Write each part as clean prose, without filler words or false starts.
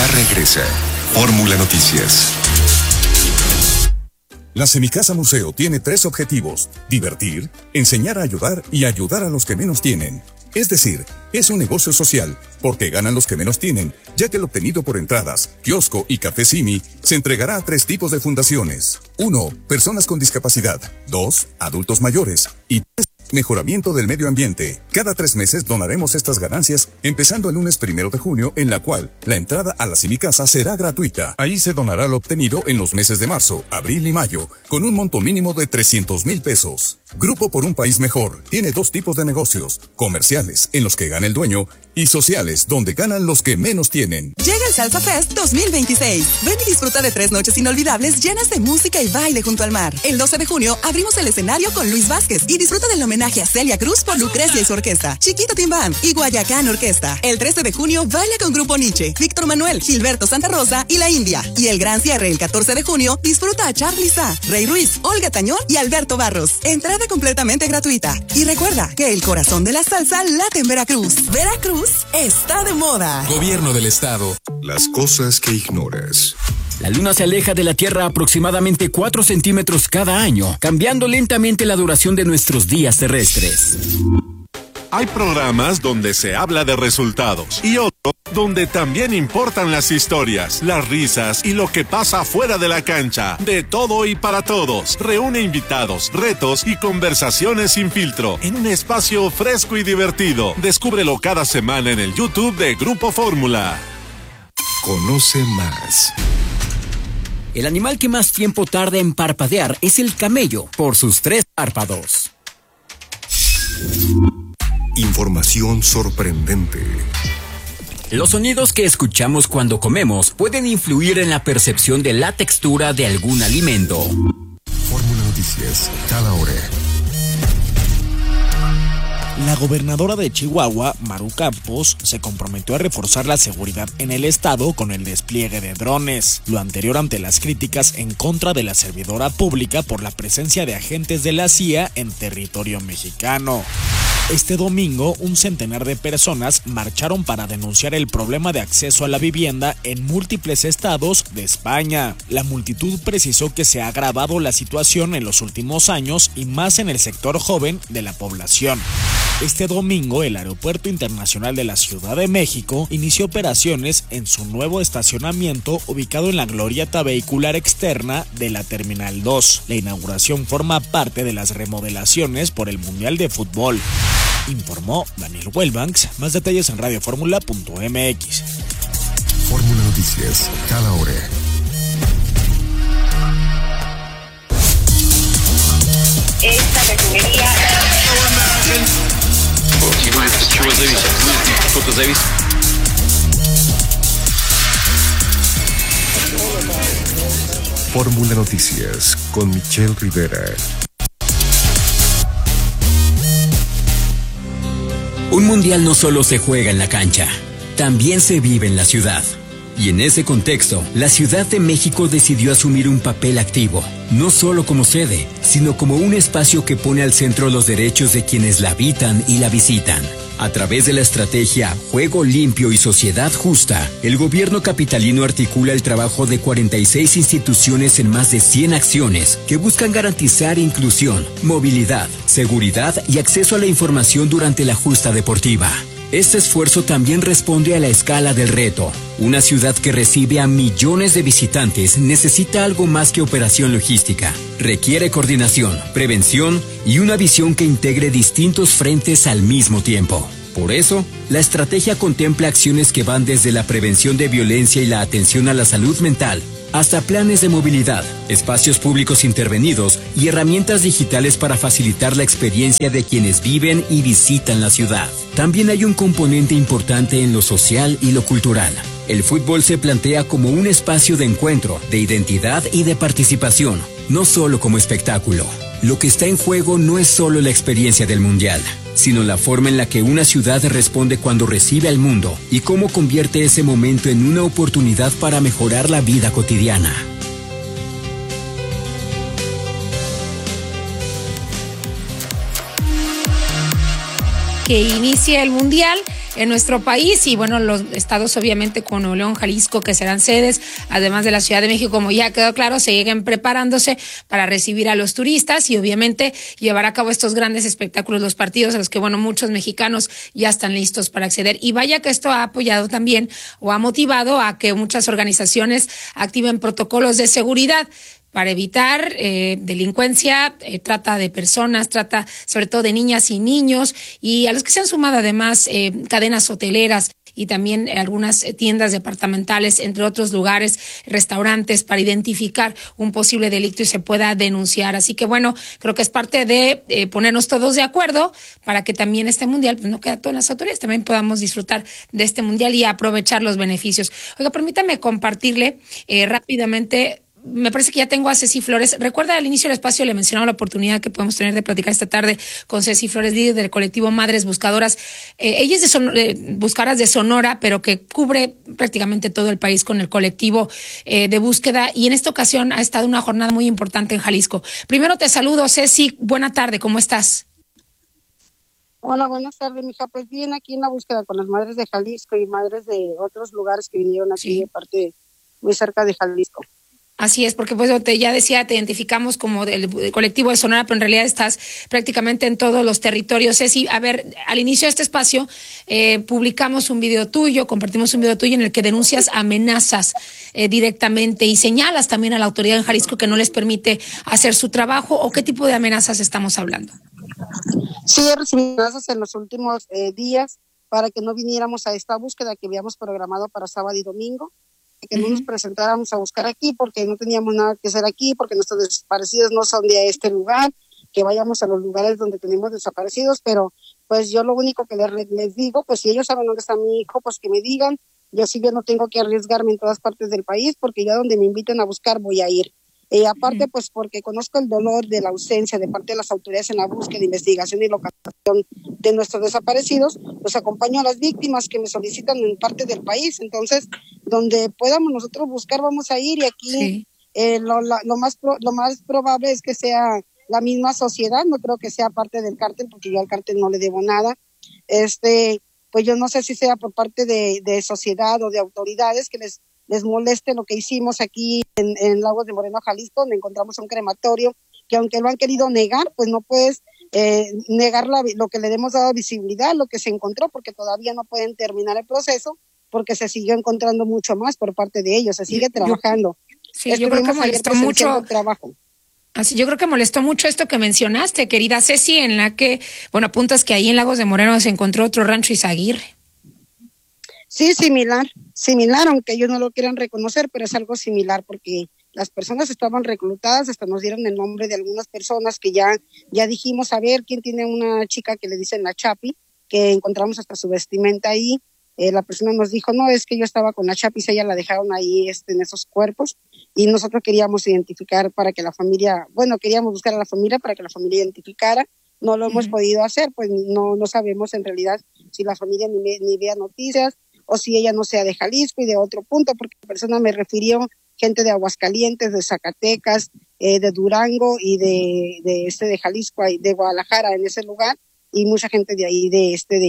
Ya regresa Fórmula Noticias. La Semicasa Museo tiene 3 objetivos: divertir, enseñar a ayudar y ayudar a los que menos tienen. Es decir, es un negocio social, porque ganan los que menos tienen, ya que el obtenido por entradas, kiosco y café Simi se entregará a 3 tipos de fundaciones. 1. Personas con discapacidad. 2. Adultos mayores. Y 3. Mejoramiento del medio ambiente. Cada 3 meses donaremos estas ganancias, empezando el lunes 1 de junio, en la cual la entrada a la Semicasa será gratuita. Ahí se donará lo obtenido en los meses de marzo, abril y mayo, con un monto mínimo de 300,000 pesos. Grupo por un País Mejor tiene 2 tipos de negocios: comerciales, en los que gana el dueño, y sociales, donde ganan los que menos tienen. Llega el Salsa Fest 2026. Ven y disfruta de 3 noches inolvidables llenas de música y baile junto al mar. El 12 de junio abrimos el escenario con Luis Vázquez y disfruta del homenaje a Celia Cruz por Lucrecia y su orquesta, Chiquito Tim Band y Guayacán Orquesta. El 13 de junio baila con Grupo Nietzsche, Víctor Manuel, Gilberto Santa Rosa y La India. Y el gran cierre el 14 de junio disfruta a Charly Sá, Rey Ruiz, Olga Tañón y Alberto Barros. Entrada completamente gratuita. Y recuerda que el corazón de la salsa late en Veracruz. Veracruz está de moda. Gobierno del Estado. Las cosas que ignoras. La Luna se aleja de la Tierra aproximadamente 4 centímetros cada año, cambiando lentamente la duración de nuestros días terrestres. Hay programas donde se habla de resultados y otros donde también importan las historias, las risas y lo que pasa fuera de la cancha. De todo y para todos. Reúne invitados, retos y conversaciones sin filtro en un espacio fresco y divertido. Descúbrelo cada semana en el YouTube de Grupo Fórmula. Conoce más. El animal que más tiempo tarda en parpadear es el camello, por sus 3 párpados. Información sorprendente. Los sonidos que escuchamos cuando comemos pueden influir en la percepción de la textura de algún alimento. Fórmula Noticias, cada hora. La gobernadora de Chihuahua, Maru Campos, se comprometió a reforzar la seguridad en el estado con el despliegue de drones, lo anterior ante las críticas en contra de la servidora pública por la presencia de agentes de la CIA en territorio mexicano. Este domingo, un centenar de personas marcharon para denunciar el problema de acceso a la vivienda en múltiples estados de España. La multitud precisó que se ha agravado la situación en los últimos años y más en el sector joven de la población. Este domingo, el Aeropuerto Internacional de la Ciudad de México inició operaciones en su nuevo estacionamiento ubicado en la glorieta vehicular externa de la Terminal 2. La inauguración forma parte de las remodelaciones por el Mundial de Fútbol. Informó Daniel Wellbanks. Más detalles en radioformula.mx. Fórmula Noticias, cada hora. Esta refinería. Fórmula Noticias con Michelle Rivera. Un mundial no solo se juega en la cancha, también se vive en la ciudad. Y en ese contexto, la Ciudad de México decidió asumir un papel activo, no solo como sede, sino como un espacio que pone al centro los derechos de quienes la habitan y la visitan. A través de la estrategia Juego Limpio y Sociedad Justa, el gobierno capitalino articula el trabajo de 46 instituciones en más de 100 acciones que buscan garantizar inclusión, movilidad, seguridad y acceso a la información durante la justa deportiva. Este esfuerzo también responde a la escala del reto. Una ciudad que recibe a millones de visitantes necesita algo más que operación logística. Requiere coordinación, prevención y una visión que integre distintos frentes al mismo tiempo. Por eso, la estrategia contempla acciones que van desde la prevención de violencia y la atención a la salud mental, hasta planes de movilidad, espacios públicos intervenidos y herramientas digitales para facilitar la experiencia de quienes viven y visitan la ciudad. También hay un componente importante en lo social y lo cultural. El fútbol se plantea como un espacio de encuentro, de identidad y de participación, no solo como espectáculo. Lo que está en juego no es solo la experiencia del Mundial, sino la forma en la que una ciudad responde cuando recibe al mundo y cómo convierte ese momento en una oportunidad para mejorar la vida cotidiana. Que inicia el Mundial en nuestro país. Y bueno, los estados obviamente como Nuevo León, Jalisco, que serán sedes, además de la Ciudad de México, como ya quedó claro, se lleguen preparándose para recibir a los turistas y obviamente llevar a cabo estos grandes espectáculos, los partidos a los que, bueno, muchos mexicanos ya están listos para acceder. Y vaya que esto ha apoyado también o ha motivado a que muchas organizaciones activen protocolos de seguridad para evitar delincuencia, trata de personas, trata sobre todo de niñas y niños, y a los que se han sumado además cadenas hoteleras y también algunas tiendas departamentales, entre otros lugares, restaurantes, para identificar un posible delito y se pueda denunciar. Así que bueno, creo que es parte de ponernos todos de acuerdo para que también este mundial, pues no queda todo en las autoridades, también podamos disfrutar de este mundial y aprovechar los beneficios. Oiga, permítame compartirle rápidamente. Me parece que ya tengo a Ceci Flores. Recuerda, al inicio del espacio le mencionaba la oportunidad que podemos tener de platicar esta tarde con Ceci Flores, líder del colectivo Madres Buscadoras. Ella es Buscadoras de Sonora, pero que cubre prácticamente todo el país con el colectivo de búsqueda. Y en esta ocasión ha estado una jornada muy importante en Jalisco. Primero te saludo, Ceci. Buena tarde, ¿cómo estás? Hola, buenas tardes, mija. Pues bien, aquí en la búsqueda con las madres de Jalisco y madres de otros lugares que vinieron aquí de parte muy cerca de Jalisco. Así es, porque pues ya decía, te identificamos como del colectivo de Sonora, pero en realidad estás prácticamente en todos los territorios. Ceci, a ver, al inicio de este espacio publicamos un video tuyo, compartimos un video tuyo en el que denuncias amenazas directamente y señalas también a la autoridad en Jalisco que no les permite hacer su trabajo. ¿O qué tipo de amenazas estamos hablando? Sí, he recibido amenazas en los últimos días para que no viniéramos a esta búsqueda que habíamos programado para sábado y domingo, que no nos presentáramos a buscar aquí porque no teníamos nada que hacer aquí, porque nuestros desaparecidos no son de este lugar, que vayamos a los lugares donde tenemos desaparecidos. Pero pues yo lo único que les digo, pues si ellos saben dónde está mi hijo, pues que me digan. Yo sí, yo no tengo que arriesgarme en todas partes del país, porque yo a donde me inviten a buscar voy a ir. Aparte, pues porque conozco el dolor de la ausencia de parte de las autoridades en la búsqueda, investigación y localización de nuestros desaparecidos, pues acompaño a las víctimas que me solicitan en parte del país. Entonces, donde podamos nosotros buscar, vamos a ir. Y aquí lo más probable es que sea la misma sociedad. No creo que sea parte del cártel, porque yo al cártel no le debo nada. Pues yo no sé si sea por parte de sociedad o de autoridades que les moleste lo que hicimos aquí en Lagos de Moreno, Jalisco, donde encontramos un crematorio que, aunque lo han querido negar, pues no puedes negar lo que le hemos dado visibilidad, lo que se encontró, porque todavía no pueden terminar el proceso, porque se siguió encontrando mucho más por parte de ellos, se sigue trabajando. Yo creo que molestó mucho el trabajo. Así, yo creo que molestó mucho esto que mencionaste, querida Ceci, en la que, bueno, apuntas que ahí en Lagos de Moreno se encontró otro rancho Izaguirre. Sí, similar, aunque ellos no lo quieran reconocer, pero es algo similar, porque las personas estaban reclutadas, hasta nos dieron el nombre de algunas personas que ya dijimos, a ver, quién tiene una chica que le dicen la Chapi, que encontramos hasta su vestimenta ahí. La persona nos dijo, no, es que yo estaba con la Chapi, ella la dejaron ahí en esos cuerpos, y nosotros queríamos identificar para que la familia, queríamos buscar a la familia para que la familia identificara. No lo hemos podido hacer, pues no sabemos en realidad si la familia ni vea noticias, o si ella no sea de Jalisco y de otro punto, porque la persona me refirió gente de Aguascalientes, de Zacatecas, de Durango y de Jalisco, de Guadalajara, en ese lugar, y mucha gente de ahí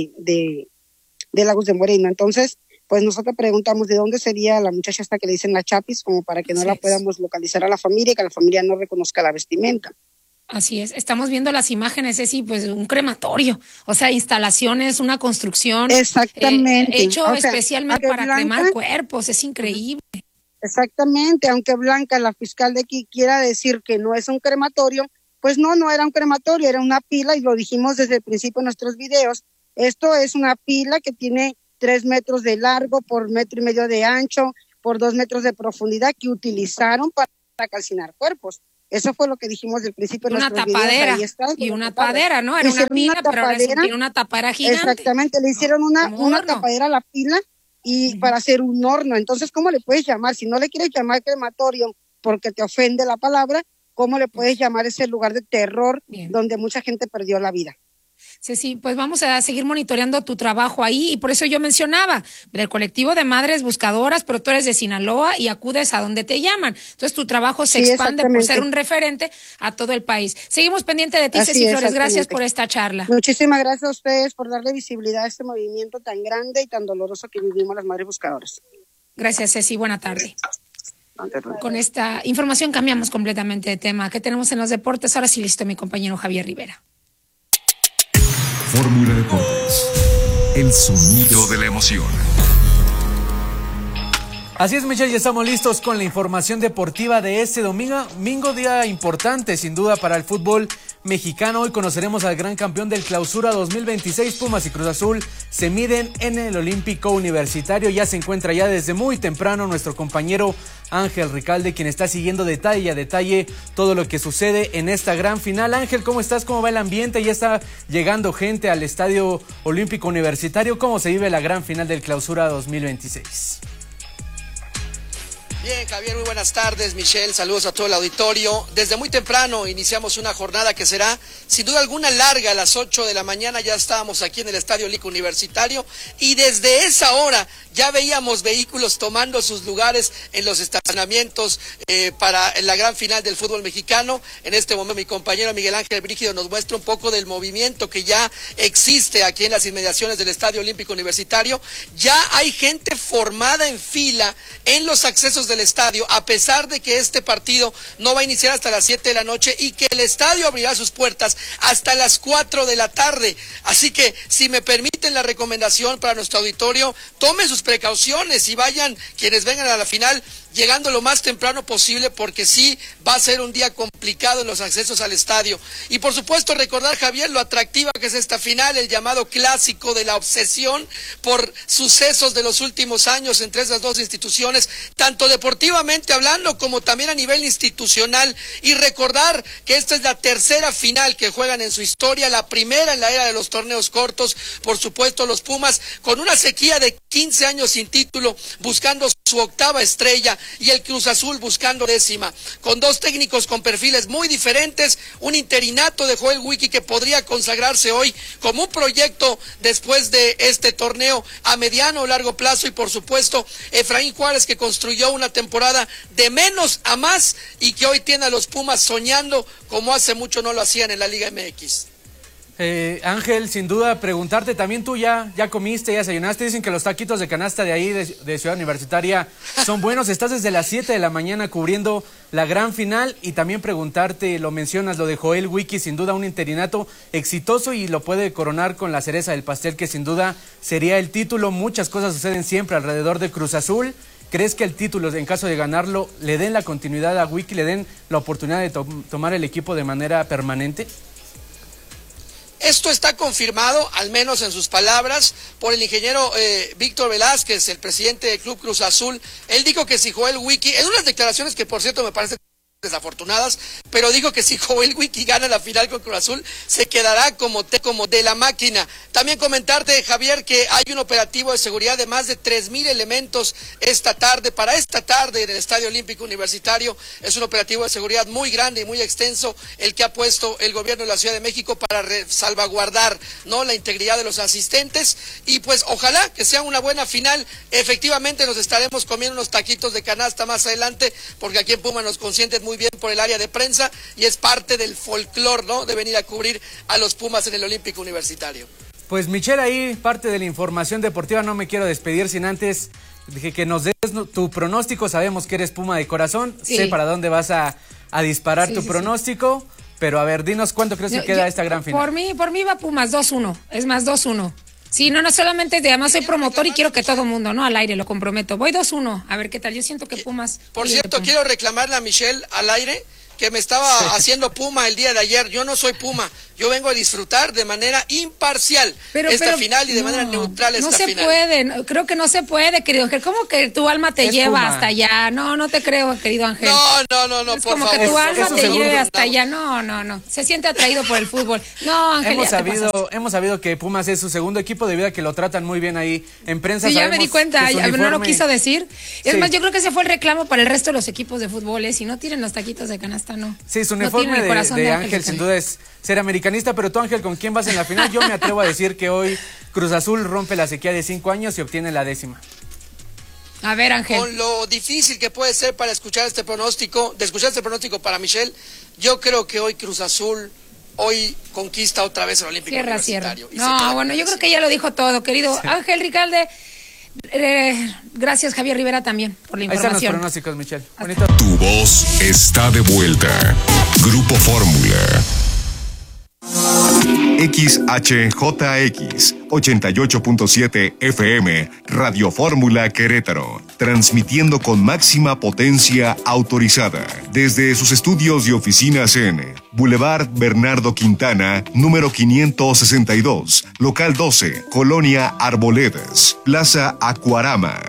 de Lagos de Moreno. Entonces, pues nosotros preguntamos de dónde sería la muchacha esta que le dicen la Chapis, como para que no la podamos localizar a la familia y que la familia no reconozca la vestimenta. Así es, estamos viendo las imágenes, sí, pues un crematorio, o sea, instalaciones, una construcción. Exactamente. Hecho especialmente para cremar cuerpos, es increíble. Exactamente, aunque Blanca, la fiscal de aquí, quiera decir que no es un crematorio, pues no era un crematorio, era una pila, y lo dijimos desde el principio en nuestros videos. Esto es una pila que tiene 3 metros de largo por 1.5 metros de ancho, por 2 metros de profundidad, que utilizaron para calcinar cuerpos. Eso fue lo que dijimos del principio. Una tapadera y una tapadera, ¿no? Era una pila, pero ahora tiene una tapadera gigante. Exactamente, le hicieron una tapadera a la pila y para hacer un horno. Entonces, ¿cómo le puedes llamar? Si no le quieres llamar crematorio porque te ofende la palabra, ¿cómo le puedes llamar ese lugar de terror donde mucha gente perdió la vida? Ceci, pues vamos a seguir monitoreando tu trabajo ahí y por eso yo mencionaba del colectivo de madres buscadoras, pero tú eres de Sinaloa y acudes a donde te llaman. Entonces tu trabajo se expande por ser un referente a todo el país. Seguimos pendiente de ti, Ceci Flores. Gracias por esta charla. Muchísimas gracias a ustedes por darle visibilidad a este movimiento tan grande y tan doloroso que vivimos las madres buscadoras. Gracias, Ceci. Buena tarde. Con esta información cambiamos completamente de tema. ¿Qué tenemos en los deportes? Ahora sí listo mi compañero Javier Rivera. Fórmula Deportes. El sonido de la emoción. Así es, Michelle, ya estamos listos con la información deportiva de este domingo, día importante sin duda para el fútbol mexicano. Hoy conoceremos al gran campeón del Clausura 2026, Pumas y Cruz Azul se miden en el Olímpico Universitario. Ya se encuentra ya desde muy temprano nuestro compañero Ángel Ricalde, quien está siguiendo detalle a detalle todo lo que sucede en esta gran final. Ángel, ¿cómo estás? ¿Cómo va el ambiente? Ya está llegando gente al Estadio Olímpico Universitario. ¿Cómo se vive la gran final del Clausura 2026? Bien, Javier, muy buenas tardes, Michelle, saludos a todo el auditorio. Desde muy temprano iniciamos una jornada que será sin duda alguna larga. A las 8 de la mañana ya estábamos aquí en el Estadio Olímpico Universitario y desde esa hora ya veíamos vehículos tomando sus lugares en los estacionamientos para la gran final del fútbol mexicano. En este momento mi compañero Miguel Ángel Brígido nos muestra un poco del movimiento que ya existe aquí en las inmediaciones del Estadio Olímpico Universitario. Ya hay gente formada en fila en los accesos del estadio, a pesar de que este partido no va a iniciar hasta las 7 de la noche y que el estadio abrirá sus puertas hasta las 4 de la tarde. Así que, si me permiten la recomendación para nuestro auditorio, tomen sus precauciones y vayan, quienes vengan a la final, llegando lo más temprano posible, porque sí va a ser un día complicado en los accesos al estadio. Y por supuesto recordar, Javier, lo atractiva que es esta final, el llamado clásico de la obsesión por sucesos de los últimos años entre esas dos instituciones, tanto deportivamente hablando como también a nivel institucional. Y recordar que esta es la tercera final que juegan en su historia, la primera en la era de los torneos cortos. Por supuesto los Pumas con una sequía de 15 años sin título, buscando su octava estrella, y el Cruz Azul buscando 10ª, con dos técnicos con perfiles muy diferentes, un interinato de Joel Wiki que podría consagrarse hoy como un proyecto después de este torneo a mediano o largo plazo, y por supuesto Efraín Juárez, que construyó una temporada de menos a más y que hoy tiene a los Pumas soñando como hace mucho no lo hacían en la Liga MX. Ángel, sin duda preguntarte también, tú ya comiste, ya desayunaste. Dicen que los taquitos de canasta de ahí de Ciudad Universitaria son buenos. Estás desde las 7 de la mañana cubriendo la gran final, y también preguntarte, lo mencionas, lo de Joel Wiki, sin duda un interinato exitoso y lo puede coronar con la cereza del pastel, que sin duda sería el título. Muchas cosas suceden siempre alrededor de Cruz Azul. ¿Crees que el título, en caso de ganarlo, le den la continuidad a Wiki, le den la oportunidad de tomar el equipo de manera permanente? Esto está confirmado, al menos en sus palabras, por el ingeniero Víctor Velázquez, el presidente del Club Cruz Azul. Él dijo que si Joel Wiki, en unas declaraciones que por cierto me parecen desafortunadas, pero dijo que si Joel Wiki gana la final con Cruz Azul, se quedará como de la máquina. También comentarte, Javier, que hay un operativo de seguridad de más de 3,000 elementos esta tarde en el Estadio Olímpico Universitario. Es un operativo de seguridad muy grande y muy extenso el que ha puesto el gobierno de la Ciudad de México para salvaguardar, ¿no?, la integridad de los asistentes. Y pues ojalá que sea una buena final. Efectivamente nos estaremos comiendo unos taquitos de canasta más adelante, porque aquí en Puma nos consienten muy bien por el área de prensa y es parte del folclore, ¿no?, de venir a cubrir a los Pumas en el Olímpico Universitario. Pues Michelle, ahí parte de la información deportiva. No me quiero despedir sin antes que nos des tu pronóstico. Sabemos que eres Puma de corazón, sí. Sé para dónde vas a disparar tu pronóstico, pero a ver, dinos cuánto crees que queda esta gran final. Por mí va Pumas 2-1, es más 2-1. Sí, no solamente, además soy promotor y quiero que todo mundo, ¿no?, al aire, lo comprometo. Voy 2-1, a ver qué tal. Yo siento que Pumas... Por cierto, quiero reclamarle a Michelle al aire que me estaba haciendo Puma el día de ayer. Yo no soy Puma, yo vengo a disfrutar de manera imparcial esta final y de manera neutral esta final. No se puede, creo que no se puede, querido Ángel. ¿Cómo que tu alma te lleva Puma hasta allá? No te creo, querido Ángel. No, es por como favor. Que tu alma te lleve hasta allá. No. Se siente atraído por el fútbol. No, Ángel, hemos sabido que Pumas es su segundo equipo debido a que lo tratan muy bien ahí en prensa. Sí, ya me di cuenta, no lo quiso decir. Es más, yo creo que ese fue el reclamo para el resto de los equipos de fútbol, y no tiren los taquitos de canasta. esta no. Sí, su No uniforme tiene el corazón de de Ángel sin duda es ser americanista, pero tú, Ángel, ¿con quién vas en la final? Yo me atrevo a decir que hoy Cruz Azul rompe la sequía de 5 años y obtiene la 10ª. A ver, Ángel. Con lo difícil que puede ser para escuchar este pronóstico para Michelle, yo creo que hoy Cruz Azul conquista otra vez el Olímpico Universitario. No, bueno, yo creo que ya lo dijo todo, querido Ángel Ricalde. Gracias, Javier Rivera, también por la información. Ahí están los pronósticos, Michelle. Tu voz está de vuelta. Grupo Fórmula. XHJX 88.7 FM Radio Fórmula Querétaro, transmitiendo con máxima potencia autorizada desde sus estudios y oficinas en Boulevard Bernardo Quintana, número 562, local 12, Colonia Arboledas, Plaza Acuarama,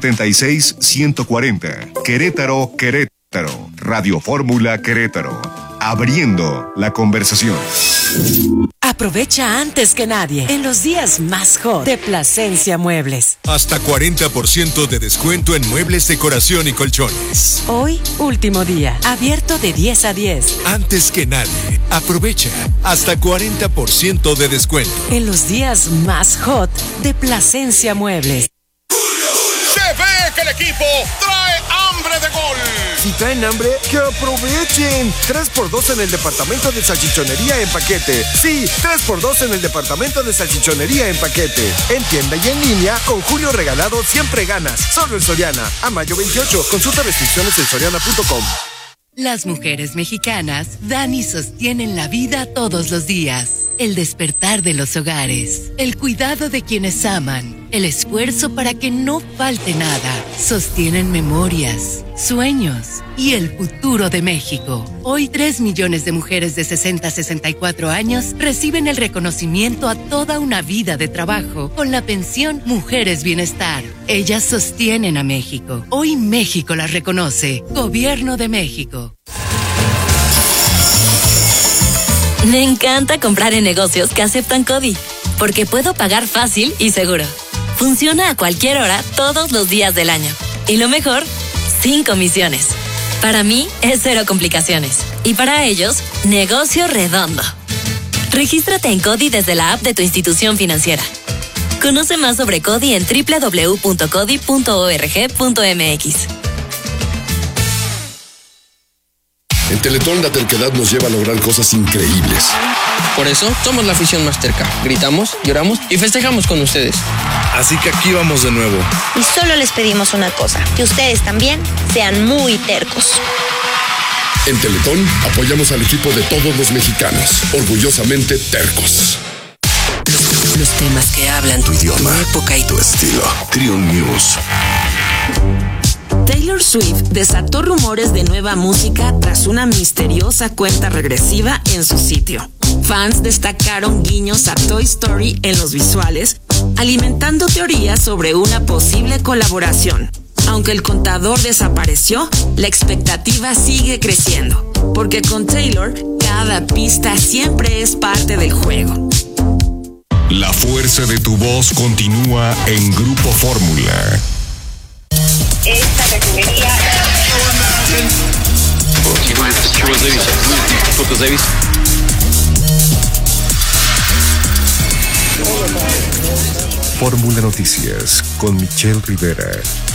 76140, Querétaro, Querétaro. Radio Fórmula Querétaro, abriendo la conversación. Aprovecha antes que nadie en los días más hot de Plasencia Muebles. Hasta 40% de descuento en muebles, decoración y colchones. Hoy, último día, abierto de 10 a 10. Antes que nadie, aprovecha hasta 40% de descuento. En los días más hot de Plasencia Muebles. Se ve que el equipo trae hambre de gol. Si traen hambre, que aprovechen. 3x2 en el departamento de salchichonería en paquete. Sí, 3x2 en el departamento de salchichonería en paquete. En tienda y en línea, con Julio Regalado siempre ganas. Solo en Soriana. A mayo 28. Consulta restricciones en soriana.com. Las mujeres mexicanas dan y sostienen la vida todos los días. El despertar de los hogares, el cuidado de quienes aman, el esfuerzo para que no falte nada. Sostienen memorias, sueños y el futuro de México. Hoy 3 millones de mujeres de 60 a 64 años reciben el reconocimiento a toda una vida de trabajo con la pensión Mujeres Bienestar. Ellas sostienen a México. Hoy México las reconoce. Gobierno de México. Me encanta comprar en negocios que aceptan CODI, porque puedo pagar fácil y seguro. Funciona a cualquier hora, todos los días del año. Y lo mejor, sin comisiones. Para mí, es 0 complicaciones. Y para ellos, negocio redondo. Regístrate en CODI desde la app de tu institución financiera. Conoce más sobre CODI en www.codi.org.mx. En Teletón la terquedad nos lleva a lograr cosas increíbles. Por eso somos la afición más terca. Gritamos, lloramos y festejamos con ustedes. Así que aquí vamos de nuevo. Y solo les pedimos una cosa, que ustedes también sean muy tercos. En Teletón apoyamos al equipo de todos los mexicanos, orgullosamente tercos. Los temas que hablan tu idioma, tu época y tu estilo. Trion News. Taylor Swift desató rumores de nueva música tras una misteriosa cuenta regresiva en su sitio. Fans destacaron guiños a Toy Story en los visuales, alimentando teorías sobre una posible colaboración. Aunque el contador desapareció, la expectativa sigue creciendo, porque con Taylor, cada pista siempre es parte del juego. La fuerza de tu voz continúa en Grupo Fórmula. Esta refinería. Fórmula Noticias con Michelle Rivera.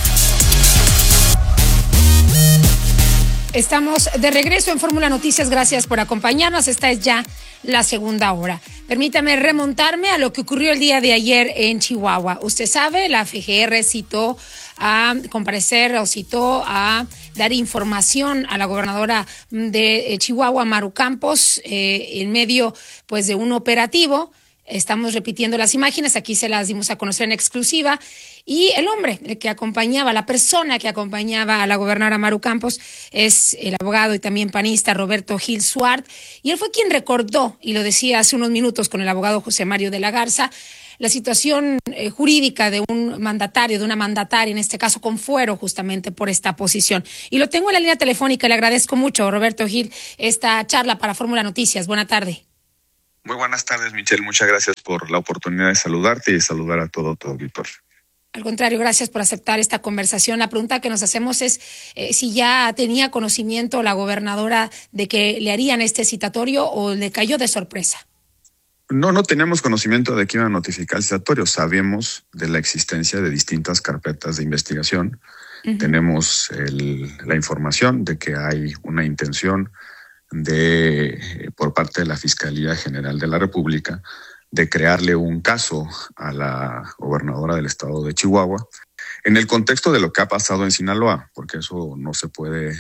Estamos de regreso en Fórmula Noticias, gracias por acompañarnos, esta es ya la segunda hora. Permítame remontarme a lo que ocurrió el día de ayer en Chihuahua. Usted sabe, la FGR citó a comparecer o citó a dar información a la gobernadora de Chihuahua, Maru Campos, en medio pues de un operativo. Estamos repitiendo las imágenes, aquí se las dimos a conocer en exclusiva. Y el hombre que acompañaba, la persona que acompañaba a la gobernadora Maru Campos es el abogado y también panista Roberto Gil Suart. Y él fue quien recordó, y lo decía hace unos minutos con el abogado José Mario de la Garza, la situación jurídica de un mandatario, de una mandataria, en este caso con fuero justamente por esta posición. Y lo tengo en la línea telefónica, le agradezco mucho, Roberto Gil, esta charla para Fórmula Noticias. Buena tarde. Muy buenas tardes, Michelle. Muchas gracias por la oportunidad de saludarte y saludar a todo tu auditorio. Al contrario, gracias por aceptar esta conversación. La pregunta que nos hacemos es si ya tenía conocimiento la gobernadora de que le harían este citatorio o le cayó de sorpresa. No teníamos conocimiento de que iban a notificar el citatorio. Sabemos de la existencia de distintas carpetas de investigación. Uh-huh. Tenemos la información de que hay una intención por parte de la Fiscalía General de la República de crearle un caso a la gobernadora del estado de Chihuahua en el contexto de lo que ha pasado en Sinaloa, porque eso no se puede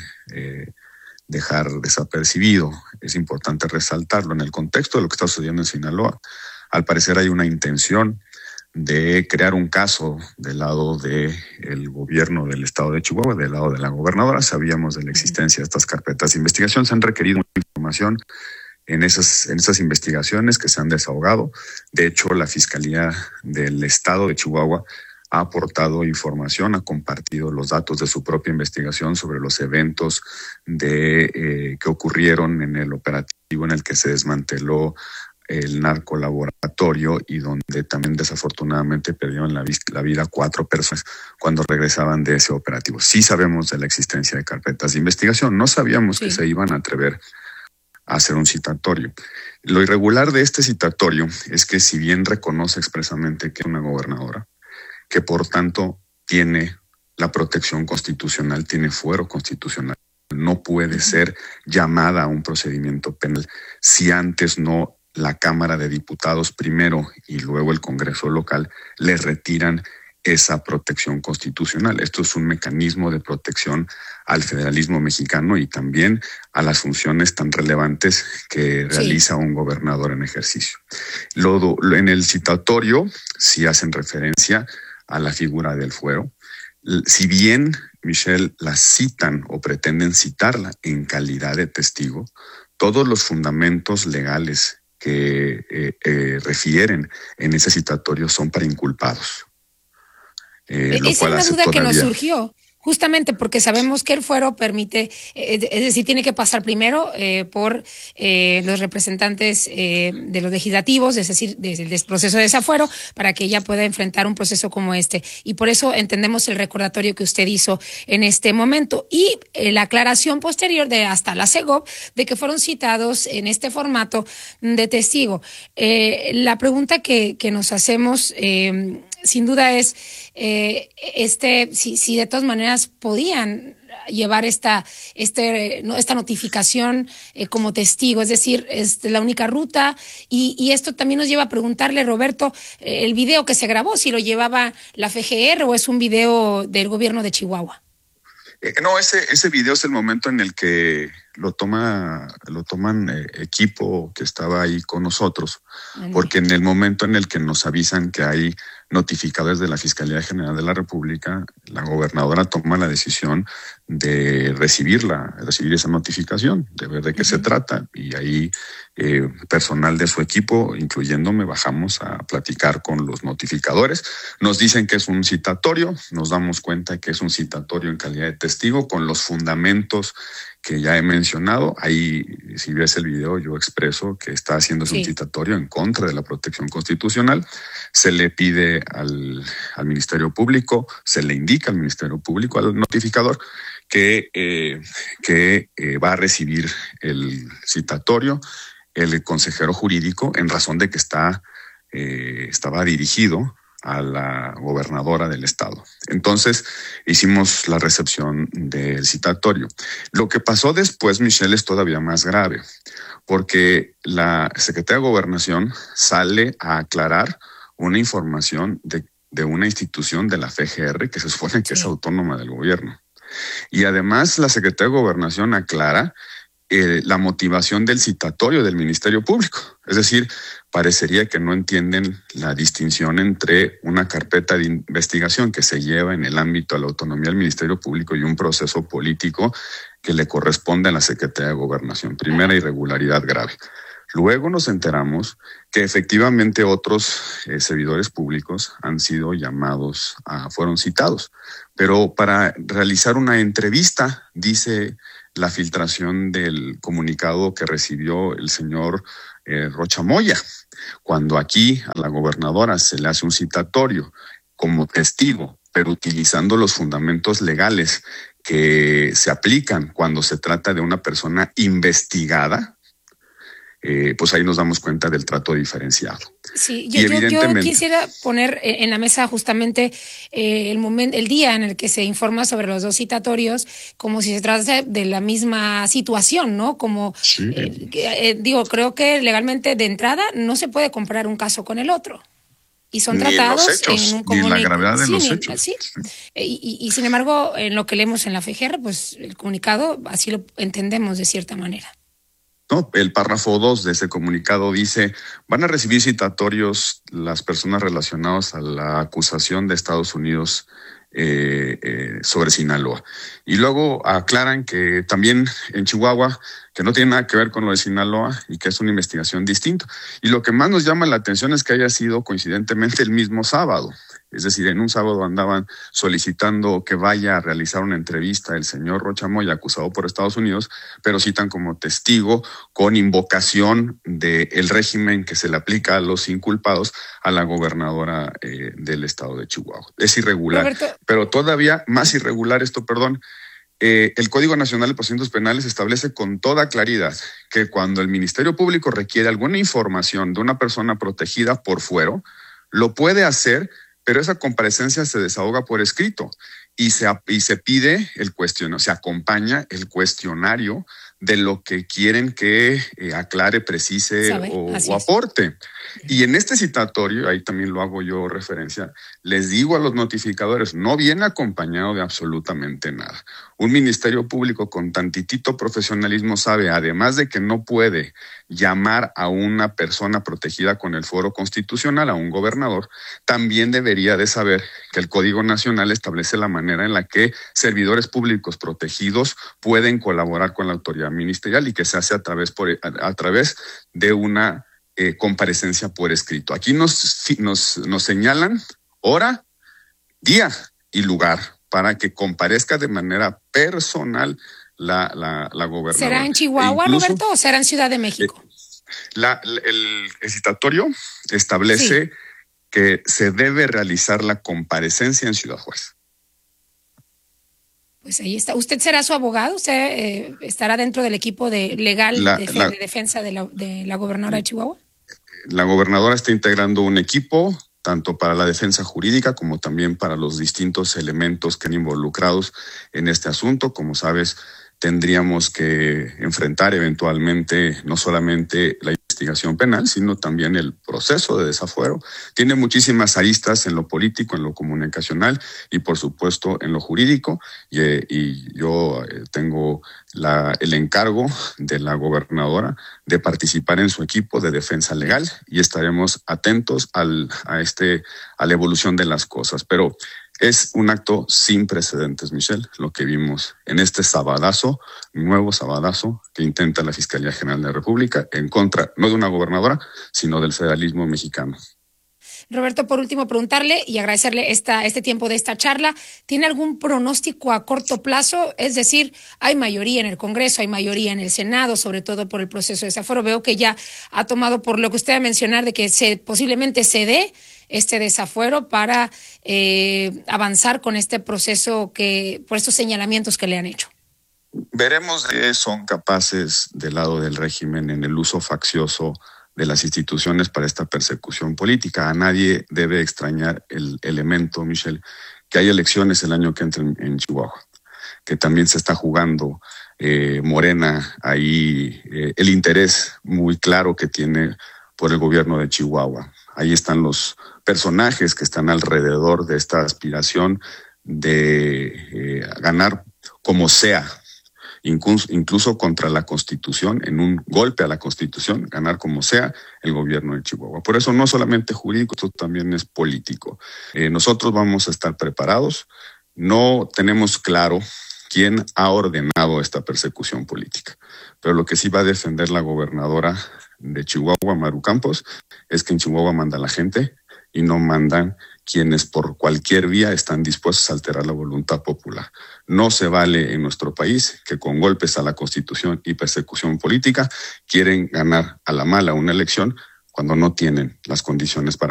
dejar desapercibido. Es importante resaltarlo. En el contexto de lo que está sucediendo en Sinaloa, al parecer hay una intención de crear un caso del lado del gobierno del estado de Chihuahua, del lado de la gobernadora. Sabíamos de la existencia de estas carpetas de investigación. Se han requerido información en esas investigaciones que se han desahogado. De hecho, la Fiscalía del estado de Chihuahua ha aportado información, ha compartido los datos de su propia investigación sobre los eventos que ocurrieron en el operativo en el que se desmanteló el narcolaboratorio y donde también desafortunadamente perdieron la vida 4 personas cuando regresaban de ese operativo. Sí sabemos de la existencia de carpetas de investigación, no sabíamos que se iban a atrever a hacer un citatorio. Lo irregular de este citatorio es que si bien reconoce expresamente que es una gobernadora, que por tanto tiene la protección constitucional, tiene fuero constitucional, no puede ser llamada a un procedimiento penal si antes no la Cámara de Diputados primero y luego el Congreso local le retiran esa protección constitucional. Esto es un mecanismo de protección al federalismo mexicano y también a las funciones tan relevantes que realiza un gobernador en ejercicio. En el citatorio sí hacen referencia a la figura del fuero. Si bien, Michelle, la citan o pretenden citarla en calidad de testigo, todos los fundamentos legales que refieren en ese citatorio son para inculpados. Esa es una duda que nos surgió, justamente porque sabemos que el fuero permite, es decir, tiene que pasar primero por los representantes de los legislativos, es decir, desde el proceso de desafuero, para que ella pueda enfrentar un proceso como este. Y por eso entendemos el recordatorio que usted hizo en este momento y la aclaración posterior de hasta la CEGOP de que fueron citados en este formato de testigo. La pregunta que nos hacemos sin duda es si de todas maneras podían llevar esta notificación como testigo, es decir, es la única ruta y esto también nos lleva a preguntarle, Roberto, el video que se grabó, si lo llevaba la FGR o es un video del gobierno de Chihuahua. No, ese video es el momento en el que lo toman equipo que estaba ahí con nosotros, porque en el momento en el que nos avisan que hay notificadores de la Fiscalía General de la República, la gobernadora toma la decisión de recibir esa notificación, de ver de qué se trata, y ahí personal de su equipo, incluyéndome, bajamos a platicar con los notificadores. Nos dicen que es un citatorio, nos damos cuenta que es un citatorio en calidad de testigo con los fundamentos que ya he mencionado. Ahí, si ves el video, yo expreso que está haciéndose un citatorio en contra de la protección constitucional. Se le pide al Ministerio Público, se le indica al Ministerio Público, al notificador, que va a recibir el citatorio el consejero jurídico en razón de que estaba dirigido a la gobernadora del estado. Entonces hicimos la recepción del citatorio. Lo que pasó después, Michelle, es todavía más grave, porque la Secretaría de Gobernación sale a aclarar una información de una institución de la FGR que se supone que es autónoma del gobierno. Y además la Secretaría de Gobernación aclara la motivación del citatorio del Ministerio Público. Es decir, parecería que no entienden la distinción entre una carpeta de investigación que se lleva en el ámbito de la autonomía del Ministerio Público y un proceso político que le corresponde a la Secretaría de Gobernación. Primera irregularidad grave. Luego nos enteramos que efectivamente otros servidores públicos han sido llamados, fueron citados, pero para realizar una entrevista, dice la filtración del comunicado que recibió el señor Rocha Moya, cuando aquí a la gobernadora se le hace un citatorio como testigo, pero utilizando los fundamentos legales que se aplican cuando se trata de una persona investigada, pues ahí nos damos cuenta del trato diferenciado. Sí, yo quisiera poner en la mesa justamente el día en el que se informa sobre los dos citatorios, como si se tratase de la misma situación, ¿no? Como sí. Creo que legalmente de entrada no se puede comparar un caso con el otro. Y son tratados en un comunicado. Ni la gravedad de los hechos. Sí. Y sin embargo, en lo que leemos en la FGR, pues el comunicado así lo entendemos de cierta manera. No, el párrafo 2 de ese comunicado dice: van a recibir citatorios las personas relacionadas a la acusación de Estados Unidos sobre Sinaloa. Y luego aclaran que también en Chihuahua, que no tiene nada que ver con lo de Sinaloa y que es una investigación distinta. Y lo que más nos llama la atención es que haya sido coincidentemente el mismo sábado. Es decir, en un sábado andaban solicitando que vaya a realizar una entrevista el señor Rocha Moya, acusado por Estados Unidos, pero citan como testigo con invocación del régimen que se le aplica a los inculpados a la gobernadora del estado de Chihuahua. Es irregular, Roberto, pero todavía más irregular esto, el Código Nacional de Procedimientos Penales establece con toda claridad que cuando el Ministerio Público requiere alguna información de una persona protegida por fuero, lo puede hacer, pero esa comparecencia se desahoga por escrito y se pide el cuestionario, se acompaña el cuestionario de lo que quieren que aclare, precise o aporte. Y en este citatorio, ahí también lo hago yo referencia, les digo a los notificadores, no viene acompañado de absolutamente nada. Un ministerio público con tantitito profesionalismo sabe, además de que no puede llamar a una persona protegida con el fuero constitucional, a un gobernador, también debería de saber que el Código Nacional establece la manera en la que servidores públicos protegidos pueden colaborar con la autoridad ministerial y que se hace a través de una comparecencia por escrito. Aquí nos señalan hora, día y lugar para que comparezca de manera personal la gobernadora. ¿Será en Chihuahua, Roberto, o será en Ciudad de México? El citatorio establece que se debe realizar la comparecencia en Ciudad Juárez. Pues ahí está. ¿Usted será su abogado? ¿Usted estará dentro del equipo legal de defensa de la gobernadora de Chihuahua? La gobernadora está integrando un equipo tanto para la defensa jurídica como también para los distintos elementos que han involucrados en este asunto. Como sabes, tendríamos que enfrentar eventualmente no solamente la investigación penal, sino también el proceso de desafuero. Tiene muchísimas aristas en lo político, en lo comunicacional y por supuesto en lo jurídico. Y yo tengo el encargo de la gobernadora de participar en su equipo de defensa legal y estaremos atentos a la evolución de las cosas. Pero es un acto sin precedentes, Michelle, lo que vimos en este nuevo sabadazo que intenta la Fiscalía General de la República en contra, no de una gobernadora, sino del federalismo mexicano. Roberto, por último, preguntarle y agradecerle este tiempo de esta charla. ¿Tiene algún pronóstico a corto plazo? Es decir, hay mayoría en el Congreso, hay mayoría en el Senado, sobre todo por el proceso de desafuero. Veo que ya ha tomado, por lo que usted va a mencionar, de que posiblemente se dé este desafuero para avanzar con este proceso por estos señalamientos que le han hecho. Veremos si son capaces del lado del régimen en el uso faccioso de las instituciones para esta persecución política. A nadie debe extrañar el elemento, Michelle, que hay elecciones el año que entra en Chihuahua, que también se está jugando Morena ahí, el interés muy claro que tiene por el gobierno de Chihuahua. Ahí están los personajes que están alrededor de esta aspiración de ganar como sea, incluso contra la Constitución, en un golpe a la Constitución, ganar como sea el gobierno de Chihuahua. Por eso no solamente jurídico, esto también es político. Nosotros vamos a estar preparados. No tenemos claro quién ha ordenado esta persecución política, pero lo que sí va a defender la gobernadora de Chihuahua, Maru Campos, es que en Chihuahua manda la gente y no mandan quienes por cualquier vía están dispuestos a alterar la voluntad popular. No se vale en nuestro país que con golpes a la Constitución y persecución política quieren ganar a la mala una elección cuando no tienen las condiciones para